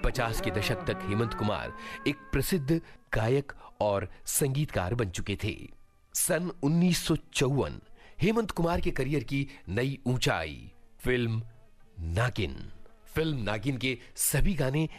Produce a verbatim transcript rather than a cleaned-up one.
पचास के दशक तक हेमंत कुमार एक प्रसिद्ध गायक और संगीतकार बन चुके थे। सन उन्नीस सौ चौवन हेमंत कुमार के करियर की नई ऊंचाई फिल्म नागिन। फिल्म नागिन के सभी गाने